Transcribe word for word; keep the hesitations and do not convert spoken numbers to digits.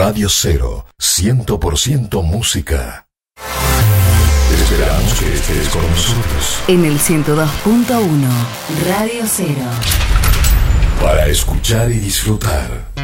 Radio Cero, cien por ciento música. Esperamos que estés con nosotros. En el ciento dos punto uno, Radio Cero. Para escuchar y disfrutar.